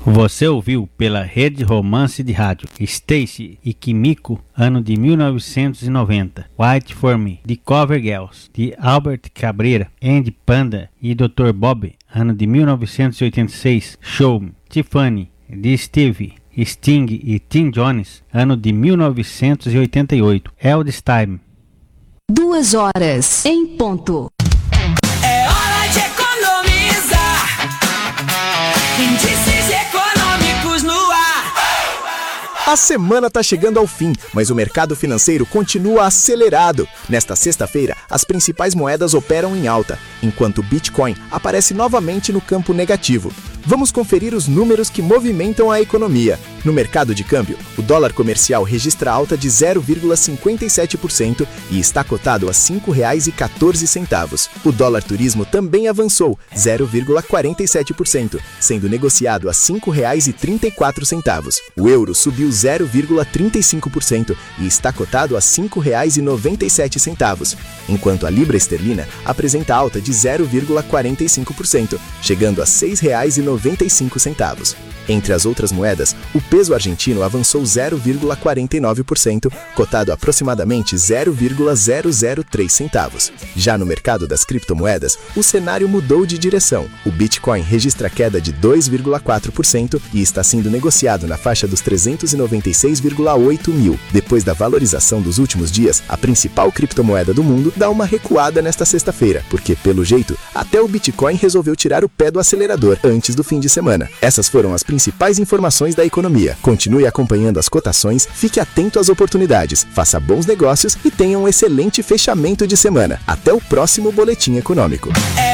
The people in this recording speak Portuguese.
Você ouviu pela Rede Romance de Rádio Stacy e Kimiko, ano de 1990. White for Me, de Cover Girls, de Albert Cabreira, Andy Panda e Dr. Bob, ano de 1986. Show Me, Tiffany, de Stevie, Sting e Tim Jones, ano de 1988. Eldest Time. 2 horas em ponto. É hora de economizar. Índices econômicos no ar. A semana está chegando ao fim, mas o mercado financeiro continua acelerado. Nesta sexta-feira, as principais moedas operam em alta, enquanto o Bitcoin aparece novamente no campo negativo. Vamos conferir os números que movimentam a economia. No mercado de câmbio, o dólar comercial registra alta de 0,57% e está cotado a R$ 5,14. O dólar turismo também avançou 0,47%, sendo negociado a R$ 5,34. O euro subiu 0,35% e está cotado a R$ 5,97, enquanto a libra esterlina apresenta alta de 0,45%, chegando a R$ 6,95. Entre as outras moedas, o peso argentino avançou 0,49%, cotado a aproximadamente 0,003 centavos. Já no mercado das criptomoedas, o cenário mudou de direção. O Bitcoin registra queda de 2,4% e está sendo negociado na faixa dos 396,8 mil. Depois da valorização dos últimos dias, a principal criptomoeda do mundo dá uma recuada nesta sexta-feira, porque, pelo jeito, até o Bitcoin resolveu tirar o pé do acelerador antes do fim de semana. Essas foram as principais informações da economia. Continue acompanhando as cotações, fique atento às oportunidades, faça bons negócios e tenha um excelente fechamento de semana. Até o próximo Boletim Econômico.